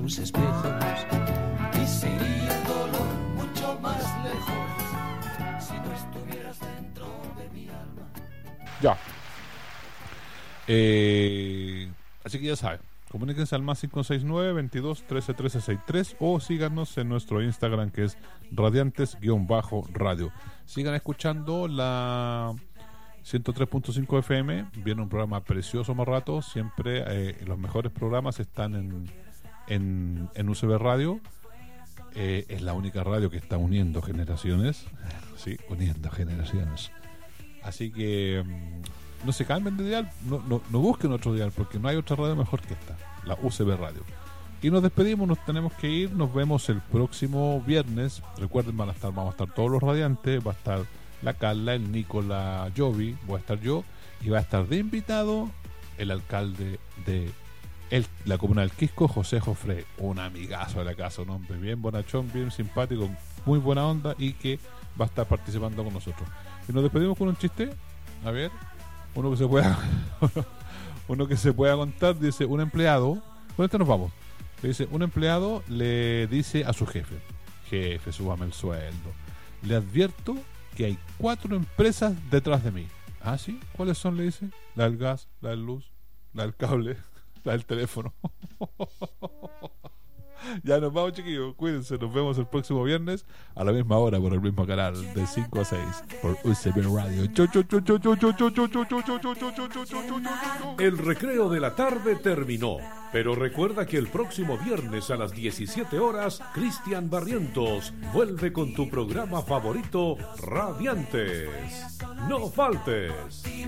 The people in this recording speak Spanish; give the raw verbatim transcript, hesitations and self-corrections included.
tus espejos y se iría el dolor mucho más lejos si no estuvieras dentro de mi alma. Ya. Eh, así que ya saben, comuníquense al más cinco seis nueve, veintidós, trece, trece, sesenta y tres o síganos en nuestro Instagram que es radiantes-radio. Sigan escuchando la ciento tres punto cinco F M, viene un programa precioso más rato, siempre eh, los mejores programas están en, en, en U C B Radio. Eh, es la única radio que está uniendo generaciones, sí, uniendo generaciones. Así que no se cambien de dial, no, no, no busquen otro dial, porque no hay otra radio mejor que esta, la U C B Radio. Y nos despedimos, nos tenemos que ir, nos vemos el próximo viernes. Recuerden, van a estar, vamos a estar todos los radiantes, va a estar la Carla, el Nico, la Jovi, voy a estar yo, y va a estar de invitado el alcalde de el, la comuna del Quisco, José Jofré, un amigazo de la casa, un hombre bien bonachón, bien simpático, muy buena onda, y que va a estar participando con nosotros. Y nos despedimos con un chiste, a ver, uno que se pueda uno que se pueda contar. Dice un empleado, con este nos vamos, le dice un empleado le dice a su jefe: jefe, súbame el sueldo, le advierto que hay cuatro empresas detrás de mí. ¿Ah, sí? ¿Cuáles son? Le dice: la del gas, la del luz, la del cable, la del teléfono. Ya nos vamos, chiquillos, cuídense, nos vemos el próximo viernes a la misma hora por el mismo canal de cinco a seis por U C B Radio. El recreo de la tarde terminó, pero recuerda que el próximo viernes a las diecisiete horas Cristian Barrientos vuelve con tu programa favorito, Radiantes. No faltes.